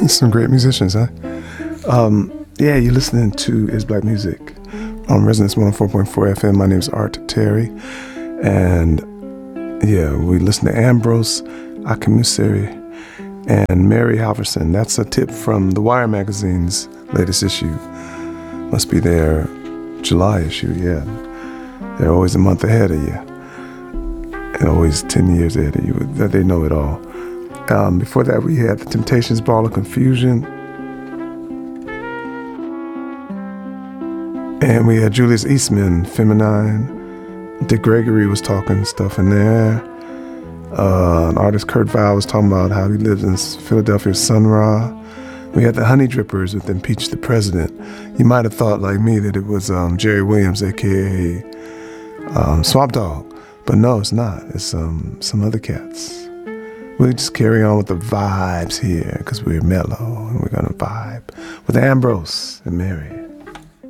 Some great musicians, huh? Yeah, you're listening to Is Black Music on Resonance 104.4 FM. My name is Art Terry. And yeah, we listen to Ambrose Akinmusere and Mary Halverson. That's a tip from The Wire magazine's latest issue. Must be their July issue, yeah. They're always a month ahead of you. And always 10 years ahead of you. They know it all. Before that, we had The Temptations' Ball of Confusion. And we had Julius Eastman, Feminine. Dick Gregory was talking stuff in there. An artist, Kurt Vile, was talking about how he lives in Philadelphia's Sun Ra. We had the Honey Drippers with Impeach the President. You might have thought, like me, that it was Jerry Williams, a.k.a. Swamp Dogg. But no, it's not. It's some other cats. We just carry on with the vibes here because we're mellow and we're going to vibe with Ambrose and Mary.